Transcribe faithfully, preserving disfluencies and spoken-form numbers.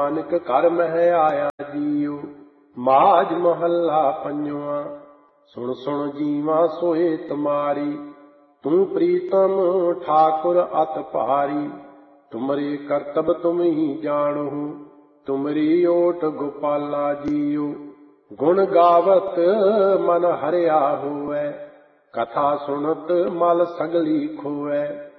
नानक कर मह आया जियो। माज महला पंजवा। सुन सुन जीवा सोए तुम्हारी, तू प्रीतम ठाकुर अत भारी। तुमरे करतब तुम ही जानो, तुमरी ओट गोपाला जियो। गुण गावत मन हरिया होवै, कथा सुनत मल सगली खोवै।